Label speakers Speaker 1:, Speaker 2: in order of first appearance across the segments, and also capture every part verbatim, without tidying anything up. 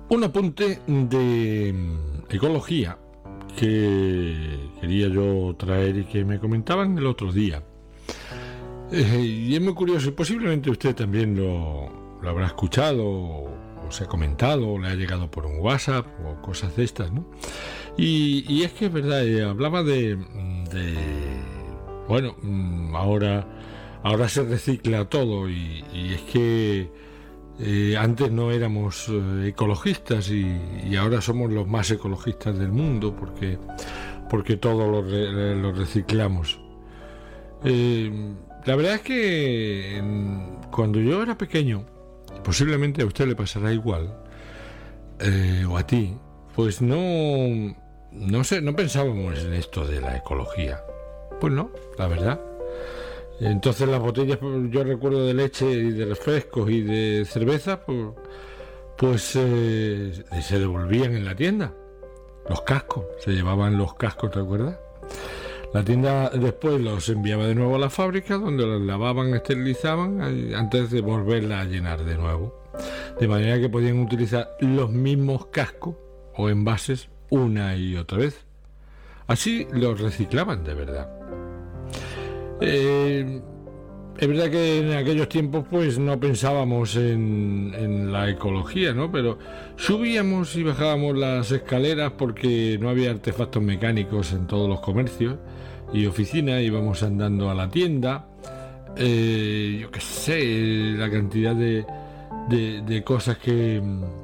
Speaker 1: Un apunte de ecología que quería yo traer y que me comentaban el otro día. Eh, y es muy curioso, y posiblemente usted también lo, lo habrá escuchado, o, o se ha comentado, o le ha llegado por un WhatsApp, o cosas de estas, ¿no? Y, y es que es verdad, eh, hablaba de, de bueno, ahora, ahora se recicla todo, y, y es que Eh, antes no éramos eh, ecologistas y, y ahora somos los más ecologistas del mundo porque, porque todo lo, re, lo reciclamos. Eh, la verdad es que en, cuando yo era pequeño, posiblemente a usted le pasará igual, eh, o a ti, pues no, no sé, no pensábamos en esto de la ecología. Pues no, la verdad. Entonces las botellas, yo recuerdo, de leche y de refrescos y de cerveza, pues, pues eh, se devolvían en la tienda. Los cascos, se llevaban los cascos, ¿te acuerdas? La tienda después los enviaba de nuevo a la fábrica, donde los lavaban, esterilizaban, antes de volverla a llenar de nuevo. De manera que podían utilizar los mismos cascos o envases una y otra vez. Así los reciclaban de verdad. Eh, es verdad que en aquellos tiempos pues no pensábamos en, en la ecología, ¿no? Pero subíamos y bajábamos las escaleras porque no había artefactos mecánicos en todos los comercios y oficinas, íbamos andando a la tienda, eh, yo qué sé, la cantidad de, de, de cosas que,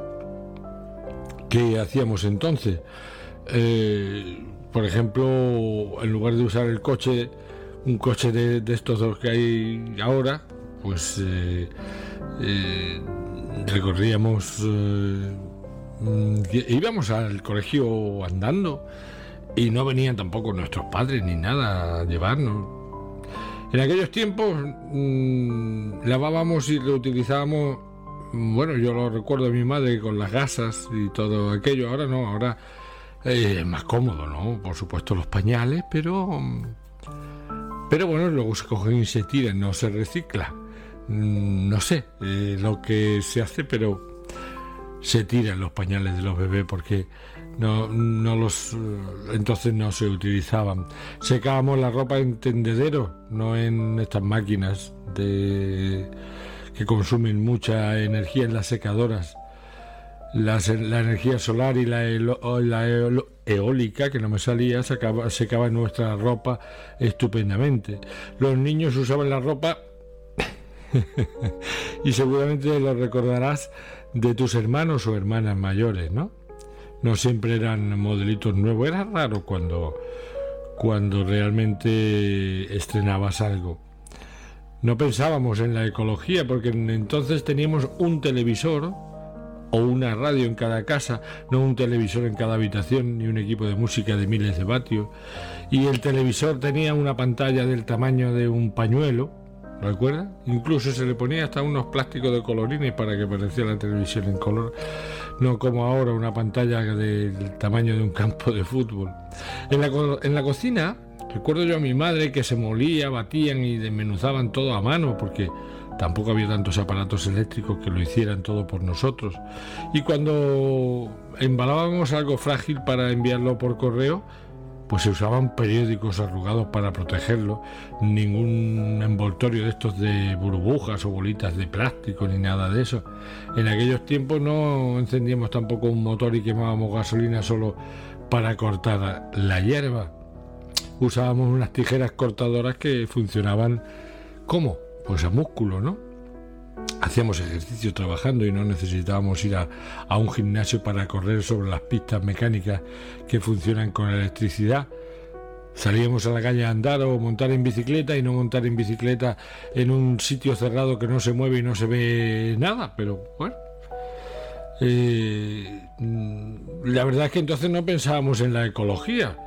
Speaker 1: que hacíamos entonces. Eh, por ejemplo, en lugar de usar el coche, un coche de, de estos dos que hay ahora, pues eh, eh, recorríamos, eh, íbamos al colegio andando y no venían tampoco nuestros padres ni nada a llevarnos. En aquellos tiempos mmm, lavábamos y reutilizábamos, bueno, yo lo recuerdo de mi madre con las gasas y todo aquello. Ahora no, ahora eh, es más cómodo, ¿no? Por supuesto los pañales, pero... Pero bueno, luego se cogen y se tiran, no se recicla. No sé eh, lo que se hace, pero se tiran los pañales de los bebés porque no, no los entonces no se utilizaban. Secábamos la ropa en tendederos, no en estas máquinas de que consumen mucha energía en las secadoras. Las, la energía solar y la, elo, la eolo, eólica, que no me salía, secaba, secaba nuestra ropa estupendamente. Los niños usaban la ropa y seguramente lo recordarás de tus hermanos o hermanas mayores, ¿no? No siempre eran modelitos nuevos, era raro cuando, cuando realmente estrenabas algo. No pensábamos en la ecología porque entonces teníamos un televisor o una radio en cada casa, no un televisor en cada habitación, ni un equipo de música de miles de vatios. Y el televisor tenía una pantalla del tamaño de un pañuelo, ¿recuerda? Incluso se le ponía hasta unos plásticos de colorines para que pareciera la televisión en color, no como ahora una pantalla del tamaño de un campo de fútbol. En la, en la cocina, recuerdo yo a mi madre que se molía, batían y desmenuzaban todo a mano, porque tampoco había tantos aparatos eléctricos que lo hicieran todo por nosotros. Y cuando embalábamos algo frágil para enviarlo por correo, pues se usaban periódicos arrugados para protegerlo. Ningún envoltorio de estos de burbujas o bolitas de plástico ni nada de eso. En aquellos tiempos no encendíamos tampoco un motor y quemábamos gasolina solo para cortar la hierba. Usábamos unas tijeras cortadoras que funcionaban ¿cómo? Pues a músculo, ¿no? Hacíamos ejercicio trabajando y no necesitábamos ir a, a un gimnasio para correr sobre las pistas mecánicas que funcionan con electricidad. Salíamos a la calle a andar o montar en bicicleta y no montar en bicicleta en un sitio cerrado que no se mueve y no se ve nada, pero bueno. Eh, la verdad es que entonces no pensábamos en la ecología.